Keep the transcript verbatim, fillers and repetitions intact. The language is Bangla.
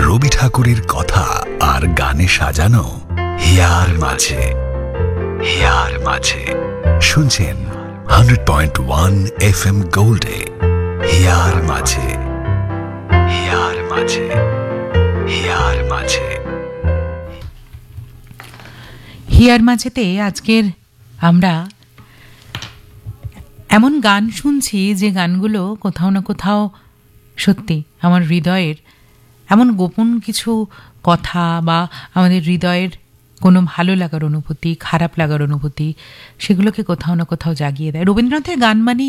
রবি ঠাকুরের কথা আর গানে সাজানো হিয়ার মাঝে হিয়ার মাঝে শুনছেন hundred point one F M গোল্ডে here মাঝে হিয়ার মাঝে হিয়ার মাঝে হিয়ার মাঝেতে আজকের আমরা এমন গান শুনছি যে গানগুলো কোথাও না কোথাও সত্যি আমার হৃদয়ের এমন গোপন কিছু কথা বা আমাদের হৃদয়ের কোনো ভালো লাগার অনুভূতি, খারাপ লাগার অনুভূতি, সেগুলোকে কোথাও না কোথাও জাগিয়ে দেয়। রবীন্দ্রনাথের গান মানে